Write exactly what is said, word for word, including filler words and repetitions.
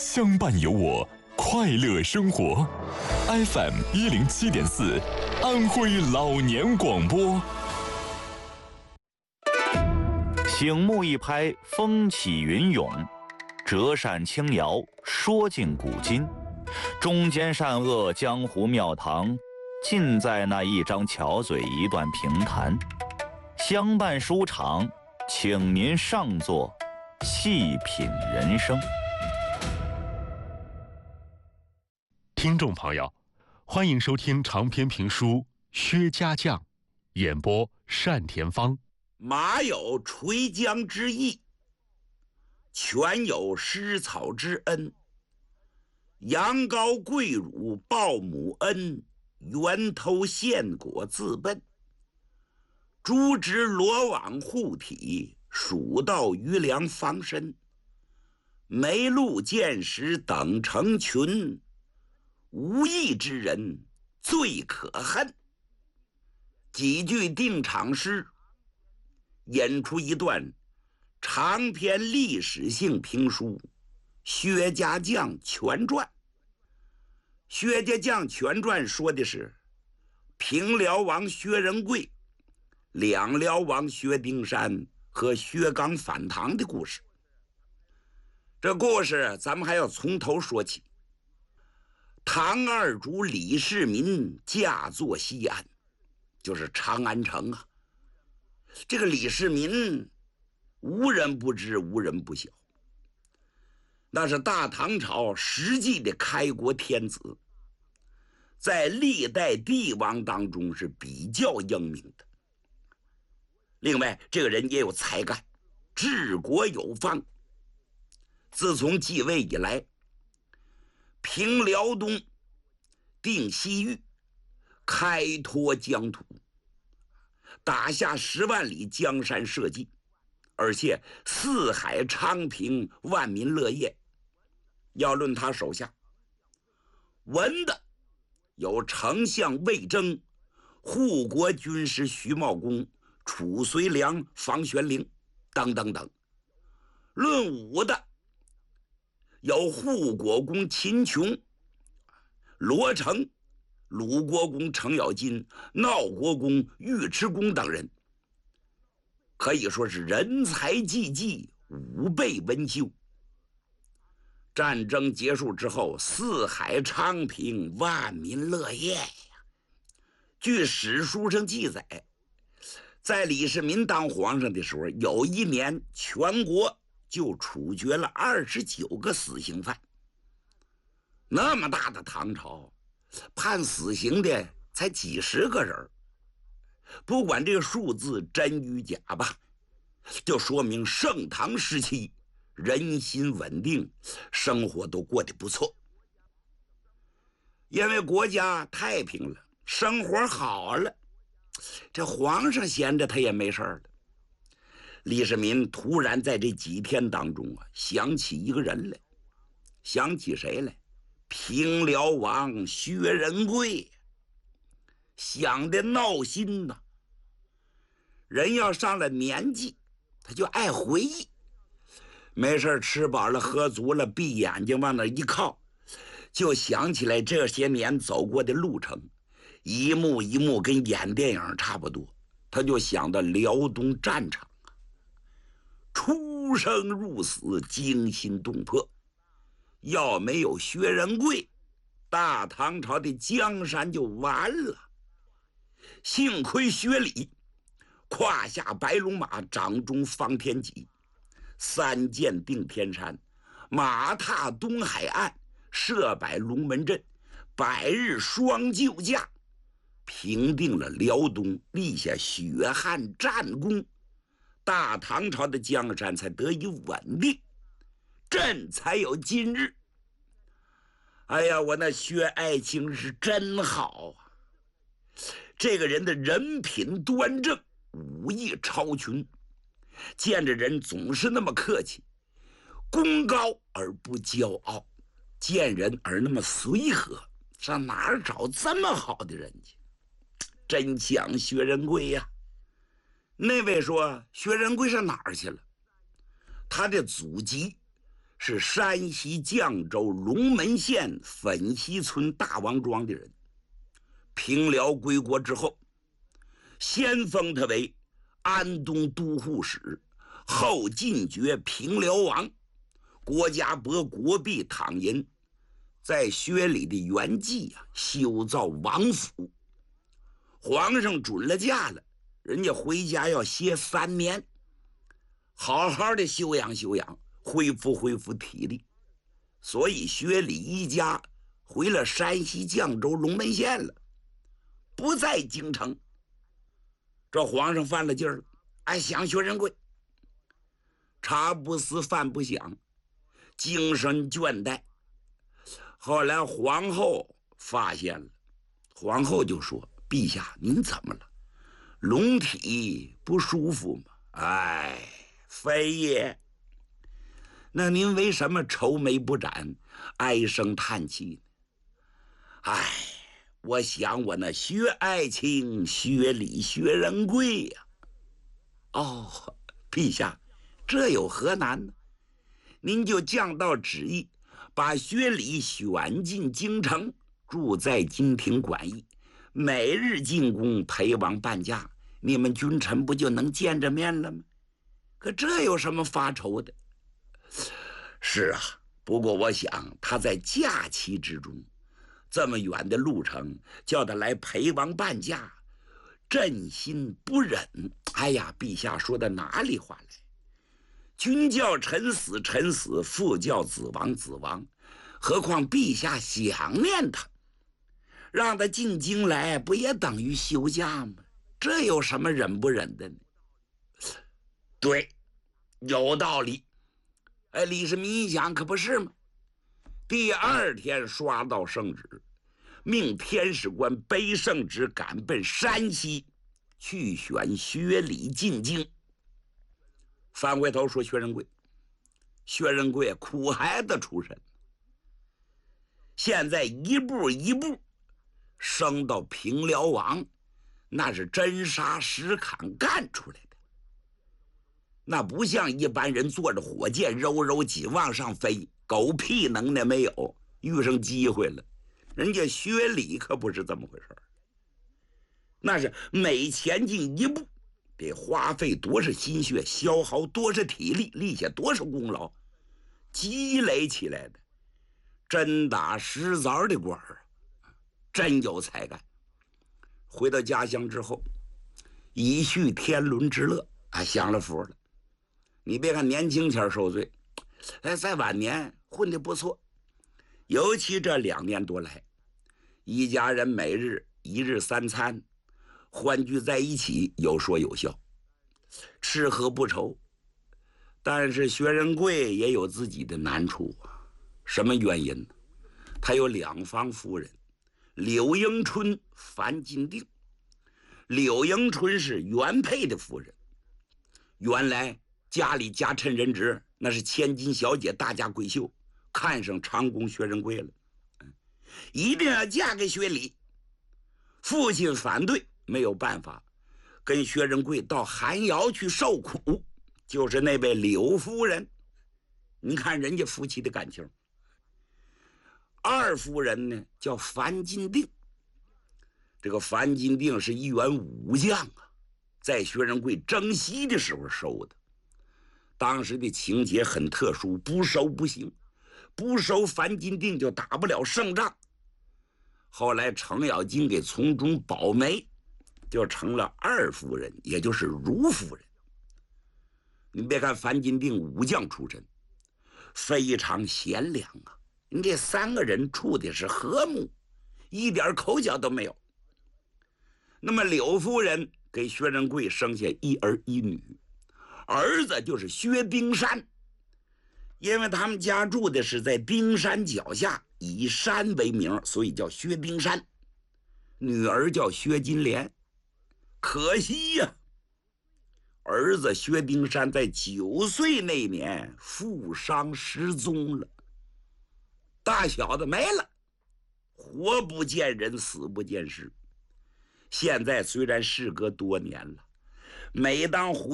相伴有我，快乐生活。F M 一零七点四，安徽老年广播。 醒目一拍，风起云涌；折扇轻摇，说尽古今。中间善恶，江湖庙堂，尽在那一张巧嘴，一段评弹。相伴书场，请您上座，细品人生。 听众朋友，欢迎收听长篇评书《薛家将》，演播单田芳。 马有垂缰之意，犬有食草之恩。羊羔跪乳报母恩，源头献果自奔。猪直罗网护体，鼠到鱼粮防身。梅鹿见时等成群，无义之人最可恨。几句定场诗，演出一段长篇历史性评书《薛家将全传》。《薛家将全传》说的是平辽王薛仁贵、两辽王薛丁山和薛刚反唐的故事。这故事咱们还要从头说起。唐二主李世民驾坐西安，就是长安城啊。这个李世民无人不知，无人不晓，那是大唐朝实际的开国天子，在历代帝王当中是比较英明的。另外，这个人也有才干，治国有方。自从继位以来，平辽东，定西域，开拓疆土，打下十万里江山社稷，而且四海昌平，万民乐业。要论他手下，文的有丞相魏征、护国军师徐茂公、褚遂良、房玄龄等等等；论武的有护国公秦琼、罗成、鲁国公程咬金、闹国公尉迟恭等人，可以说是人才济济，武备文修。战争结束之后，四海昌平，万民乐业呀。据史书上记载，在李世民当皇上的时候，有一年全国就处决了二十九个死刑犯。那么大的唐朝，判死刑的才几十个人，不管这个数字真与假吧，就说明盛唐时期人心稳定，生活都过得不错。因为国家太平了，生活好了，这皇上闲着他也没事了。李世民突然在这几天当中啊，想起一个人来。想起谁来？平辽王薛仁贵。想的闹心呐。人要上了年纪，他就爱回忆。没事吃饱了喝足了，闭眼睛往那一靠，就想起来这些年走过的路程，一幕一幕跟演电影差不多。他就想到辽东战场，出生入死，惊心动魄。要没有薛仁贵，大唐朝的江山就完了。幸亏薛礼胯下白龙马，掌中方天戟，三箭定天山，马踏东海岸，射摆龙门阵，百日双救驾，平定了辽东，立下血汗战功，大唐朝的江山才得以稳定，朕才有今日。哎呀，我那薛爱卿是真好啊！这个人的人品端正，武艺超群，见着人总是那么客气，功高而不骄傲，见人而那么随和，上哪儿找这么好的人去？真想薛仁贵呀！那位说薛仁贵上哪儿去了？他的祖籍是山西绛州龙门县粉溪村大王庄的人。平辽归国之后，先封他为安东都护使，后进爵平辽王。国家拨国币躺银，在薛礼的原籍啊修造王府。皇上准了假了，人家回家要歇三年，好好的休养休养，恢复恢复体力。所以薛礼一家回了山西绛州龙门县了，不在京城。这皇上犯了劲儿了，哎，想薛仁贵，茶不思饭不想，精神倦怠。后来皇后发现了，皇后就说：“陛下，您怎么了？龙体不舒服吗？”哎，非也。那您为什么愁眉不展，唉声叹气呢？哎，我想我那薛爱卿、薛礼、薛仁贵呀、啊。哦，陛下，这有何难呢？您就降道旨意，把薛礼选进京城，住在金庭馆驿，每日进宫陪王伴驾，你们君臣不就能见着面了吗？可这有什么发愁的？是啊，不过我想他在假期之中，这么远的路程，叫他来陪王伴驾，朕心不忍。哎呀，陛下说的哪里话来？君叫臣死臣死，父叫子亡子亡，何况陛下想念他，让他进京来，不也等于休假吗？这有什么忍不忍的呢？对，有道理。哎，李世民一想，可不是吗？第二天刷到圣旨，命天使官背圣旨赶奔山西，去选薛礼进京。翻回头说薛仁贵，薛仁贵苦孩子出身，现在一步一步升到平辽王，那是真沙实砍干出来的。那不像一般人坐着火箭揉揉几往上飞，狗屁能耐没有。遇上机会了，人家薛礼可不是这么回事，那是每前进一步得花费多少心血，消耗多少体力，立下多少功劳，积累起来的，真打实凿的官儿，真有才干。回到家乡之后，以续天伦之乐，啊，享了福了。你别看年轻前受罪，哎，在晚年混得不错。尤其这两年多来，一家人每日一日三餐，欢聚在一起，有说有笑，吃喝不愁。但是薛仁贵也有自己的难处啊。什么原因呢？他有两房夫人，柳迎春、樊金定。柳迎春是原配的夫人，原来家里家趁人直，那是千金小姐，大家闺秀，看上长工薛仁贵了，一定要嫁给薛礼。父亲反对，没有办法，跟薛仁贵到寒窑去受苦，就是那位柳夫人。你看人家夫妻的感情。二夫人呢叫樊金定，这个樊金定是一员武将啊，在薛仁贵征西的时候收的。当时的情节很特殊，不收不行，不收樊金定就打不了胜仗。后来程咬金给从中保媒，就成了二夫人，也就是如夫人。你别看樊金定武将出身，非常贤良啊，你这三个人处的是和睦，一点口角都没有。那么柳夫人给薛仁贵生下一儿一女，儿子就是薛丁山，因为他们家住的是在丁山脚下，以山为名，所以叫薛丁山。女儿叫薛金莲。可惜呀、啊，儿子薛丁山在九岁那年负伤失踪了，大小子没了，活不见人，死不见尸。现在虽然事隔多年了，每当回